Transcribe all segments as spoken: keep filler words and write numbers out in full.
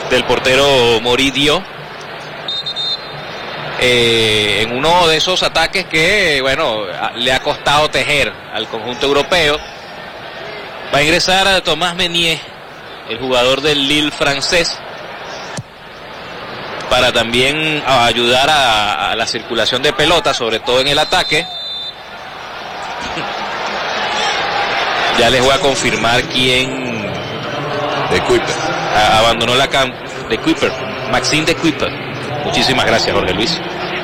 del portero Moridio. Eh, en uno de esos ataques que, bueno, le ha costado tejer al conjunto europeo. Va a ingresar a Thomas Meunier, el jugador del Lille francés, para también ayudar a, a la circulación de pelota, sobre todo en el ataque. Ya les voy a confirmar quién de Kuiper a, abandonó la cancha. De Kuiper, Maxime de Kuiper. Muchísimas gracias, Jorge Luis.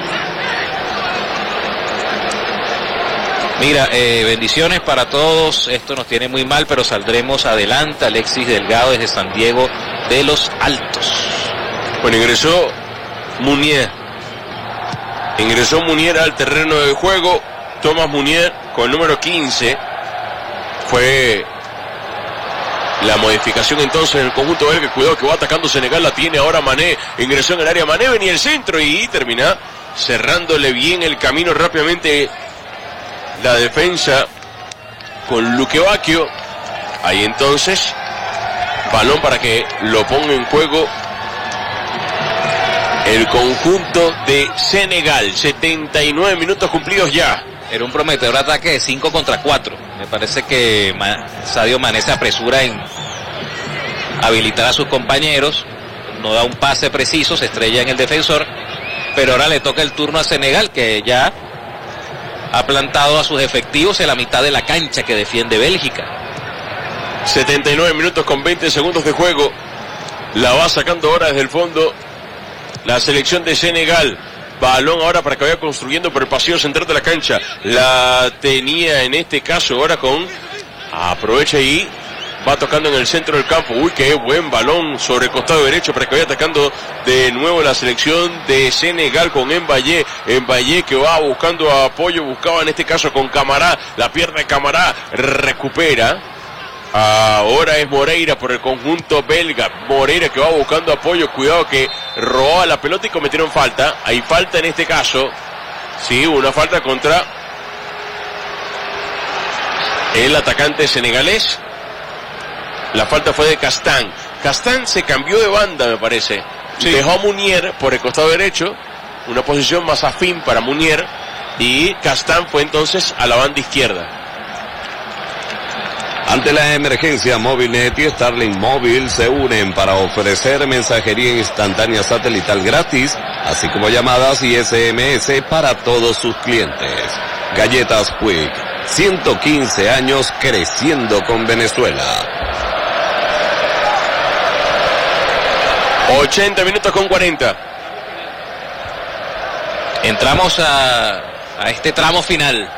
Mira, eh, bendiciones para todos. Esto nos tiene muy mal, pero saldremos adelante. Alexis Delgado desde San Diego de los Altos. Bueno, ingresó Meunier. Ingresó Meunier al terreno de juego. Thomas Meunier con el número quince. Fue la modificación entonces en el conjunto belga. Cuidado que va atacando Senegal. La tiene ahora Mané. Ingresó en el área Mané. Venía el centro y termina cerrándole bien el camino rápidamente la defensa con Luque Bacchio. Ahí entonces balón para que lo ponga en juego el conjunto de Senegal. setenta y nueve minutos cumplidos ya. Era un prometedor ataque de cinco contra cuatro. Me parece que Sadio Mané se apresura en habilitar a sus compañeros. No da un pase preciso, se estrella en el defensor. Pero ahora le toca el turno a Senegal, que ya ha plantado a sus efectivos en la mitad de la cancha que defiende Bélgica. setenta y nueve minutos con veinte segundos de juego. La va sacando ahora desde el fondo la selección de Senegal. Balón ahora para que vaya construyendo por el pasillo central de la cancha. La tenía en este caso ahora con... Aprovecha y va tocando en el centro del campo. Uy, qué buen balón sobre el costado derecho para que vaya atacando de nuevo la selección de Senegal con Mbaye. Mbaye que va buscando apoyo. Buscaba en este caso con Camará. La pierde Camará. Recupera. Ahora es Moreira por el conjunto belga. Moreira que va buscando apoyo. Cuidado que roba la pelota y cometieron falta. Hay falta en este caso. Sí, una falta contra el atacante senegalés. La falta fue de Castán. Castán se cambió de banda, me parece. Sí. Dejó a Meunier por el costado derecho. Una posición más afín para Meunier. Y Castán fue entonces a la banda izquierda. Ante la emergencia, Movilnet y Starlink Móvil se unen para ofrecer mensajería instantánea satelital gratis, así como llamadas y ese eme ese para todos sus clientes. Galletas Puig, ciento quince años creciendo con Venezuela. ochenta minutos con cuarenta. Entramos a, a este tramo final.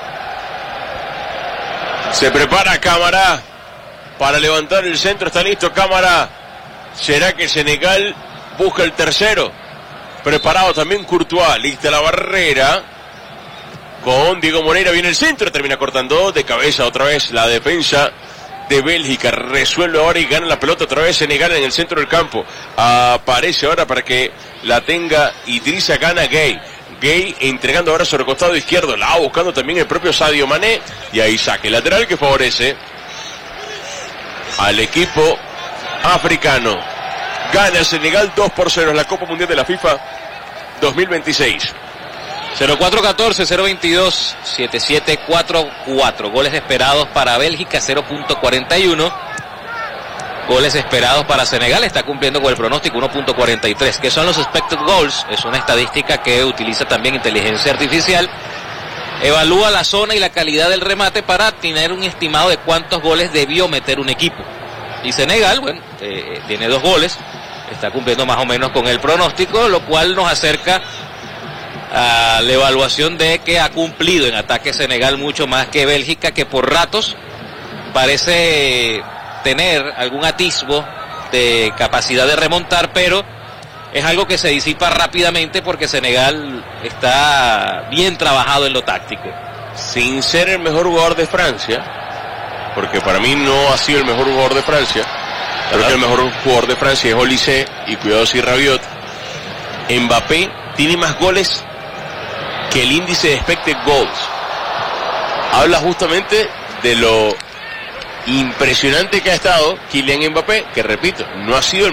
Se prepara Camará para levantar el centro. Está listo Camará. ¿Será que Senegal busca el tercero? Preparado también Courtois. Lista la barrera. Con Diego Moreira viene el centro. Termina cortando de cabeza otra vez la defensa de Bélgica. Resuelve ahora y gana la pelota otra vez Senegal en el centro del campo. Aparece ahora para que la tenga Idrissa Gana Gueye. Gueye entregando ahora sobre el costado izquierdo. La va buscando también el propio Sadio Mané. Y ahí saque lateral que favorece al equipo africano. Gana Senegal dos por cero en la Copa Mundial de la FIFA dos mil veintiséis. cero cuatro uno cuatro, cero veintidós, setenta y siete cuarenta y cuatro. Goles esperados para Bélgica, cero punto cuarenta y uno. Goles esperados para Senegal, está cumpliendo con el pronóstico, uno punto cuarenta y tres. ¿Qué son los expected goals? Es una estadística que utiliza también inteligencia artificial. Evalúa la zona y la calidad del remate para tener un estimado de cuántos goles debió meter un equipo. Y Senegal, bueno, eh, tiene dos goles, está cumpliendo más o menos con el pronóstico, lo cual nos acerca a la evaluación de que ha cumplido en ataque Senegal mucho más que Bélgica, que por ratos parece tener algún atisbo de capacidad de remontar, pero es algo que se disipa rápidamente porque Senegal está bien trabajado en lo táctico. Sin ser el mejor jugador de Francia, porque para mí no ha sido el mejor jugador de Francia. Creo que el mejor jugador de Francia es Olise y cuidado si Rabiot. Mbappé tiene más goles que el índice de expected goals. Habla justamente de lo impresionante que ha estado Kylian Mbappé, que repito, no ha sido el mejor jugador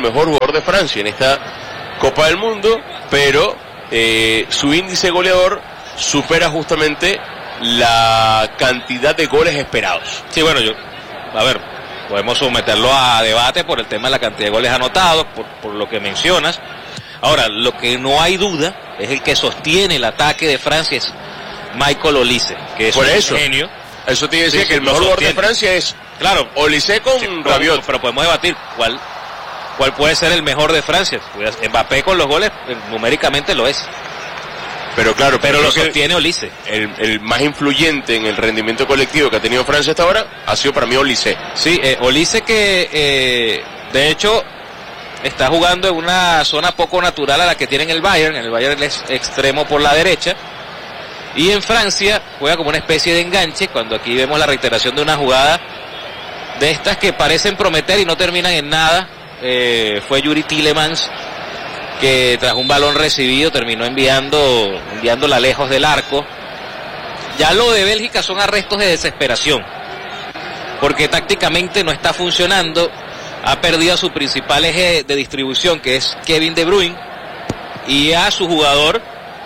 goleador de Francia en esta Copa del Mundo, pero eh, su índice goleador supera justamente la cantidad de goles esperados. Sí, bueno, yo, a ver, podemos someterlo a debate por el tema de la cantidad de goles anotados, por, por lo que mencionas. Ahora, lo que no hay duda es el que sostiene el ataque de Francia es Michael Olise, que es por un eso, genio. Eso te decía Sí, que sí, el mejor lo jugador de sostiene. Francia es, Claro, Olise con sí, Rabiot. pero, pero podemos debatir cuál, cuál puede ser el mejor de Francia. Pues Mbappé con los goles eh, numéricamente lo es, Pero claro, pero lo creo que sostiene Olise. el, el más influyente en el rendimiento colectivo que ha tenido Francia hasta ahora ha sido para mí Olise. Sí, eh, Olise que eh, de hecho está jugando en una zona poco natural a la que tiene el Bayern. El Bayern es extremo por la derecha. Y en Francia juega como una especie de enganche, cuando aquí vemos la reiteración de una jugada de estas que parecen prometer y no terminan en nada. Eh, fue Yuri Tielemans que tras un balón recibido terminó enviando, enviándola lejos del arco. Ya lo de Bélgica son arrestos de desesperación, porque tácticamente no está funcionando. Ha perdido a su principal eje de distribución, que es Kevin De Bruyne, y a su jugador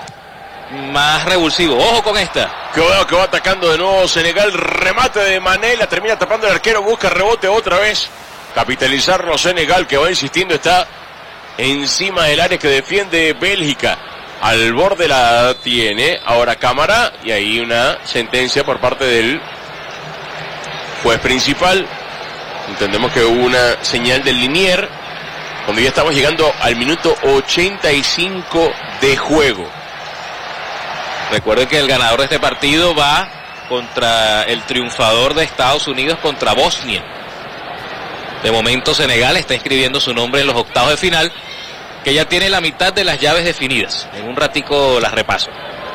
más revulsivo. Ojo con esta. Que va, que va atacando de nuevo Senegal. Remate de Mané, la termina tapando el arquero. Busca rebote otra vez. Capitalizarlo Senegal, que va insistiendo. Está encima del área que defiende Bélgica. Al borde la tiene. Ahora Cámara. Y ahí una sentencia por parte del juez principal. Entendemos que hubo una señal del Linier. Cuando ya estamos llegando al minuto ochenta y cinco de juego. Recuerden que el ganador de este partido va contra el triunfador de Estados Unidos contra Bosnia. De momento Senegal está inscribiendo su nombre en los octavos de final, que ya tiene la mitad de las llaves definidas. En un ratico las repaso.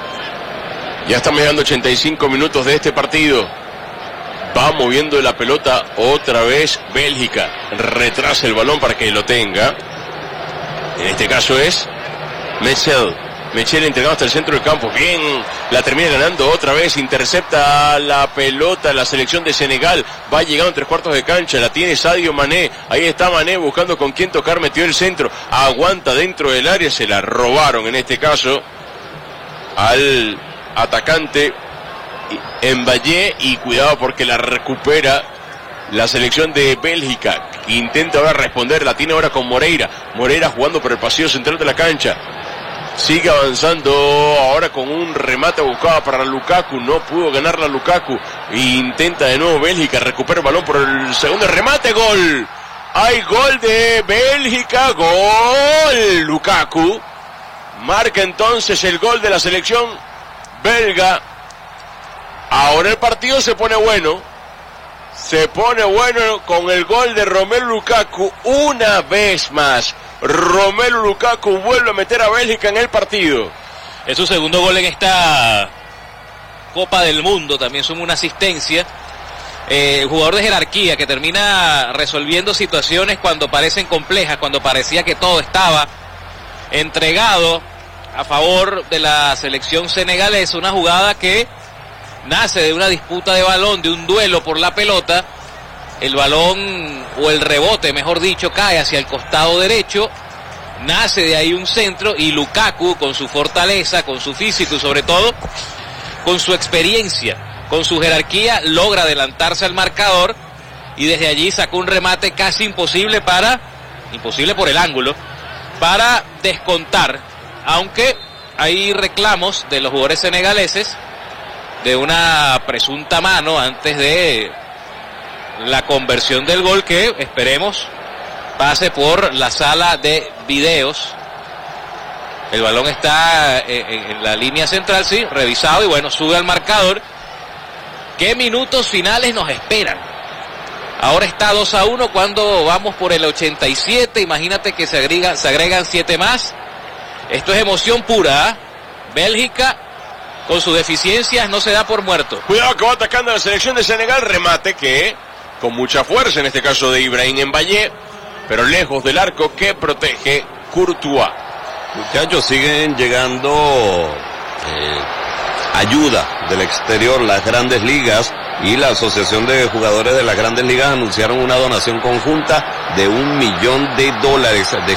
Ya estamos llegando a ochenta y cinco minutos de este partido. Va moviendo la pelota otra vez Bélgica. Retrasa el balón para que lo tenga. En este caso es Michel. Michel entregado hasta el centro del campo. Bien, la termina ganando otra vez. Intercepta la pelota la selección de Senegal. Va llegando en tres cuartos de cancha. La tiene Sadio Mané. Ahí está Mané buscando con quién tocar. Metió el centro. Aguanta dentro del área. Se la robaron en este caso al atacante Mbappé. Y cuidado porque la recupera la selección de Bélgica. Intenta ahora responder. La tiene ahora con Moreira. Moreira jugando por el pasillo central de la cancha. Sigue avanzando ahora con un remate buscado para Lukaku. No pudo ganar la Lukaku. Intenta de nuevo Bélgica. Recupera el balón por el segundo remate. Gol. Hay gol de Bélgica. Gol. Lukaku. Marca entonces el gol de la selección belga. Ahora el partido se pone bueno. Se pone bueno con el gol de Romelu Lukaku. Una vez más. Romelu Lukaku vuelve a meter a Bélgica en el partido. Es su segundo gol en esta Copa del Mundo. También suma una asistencia. Eh, jugador de jerarquía que termina resolviendo situaciones cuando parecen complejas, cuando parecía que todo estaba entregado a favor de la selección senegalesa. Una jugada que nace de una disputa de balón, de un duelo por la pelota. El balón, o el rebote mejor dicho, cae hacia el costado derecho. Nace de ahí un centro y Lukaku, con su fortaleza, con su físico y sobre todo con su experiencia, con su jerarquía, logra adelantarse al marcador y desde allí sacó un remate casi imposible para, imposible por el ángulo, para descontar. Aunque hay reclamos de los jugadores senegaleses de una presunta mano antes de la conversión del gol, que esperemos pase por la sala de videos. El balón está en, en la línea central, sí, revisado, y bueno, sube al marcador. ¿Qué minutos finales nos esperan? Ahora está dos a uno cuando vamos por el ochenta y siete. Imagínate que se, agrega, se agregan siete más. Esto es emoción pura, ¿eh? Bélgica, con sus deficiencias, no se da por muerto. Cuidado que va atacando la selección de Senegal. Remate que con mucha fuerza, en este caso de Ibrahim Mbappé, pero lejos del arco que protege Courtois. Muchachos, siguen llegando eh, ayuda del exterior, las grandes ligas y la Asociación de Jugadores de las Grandes Ligas anunciaron una donación conjunta de un millón de dólares de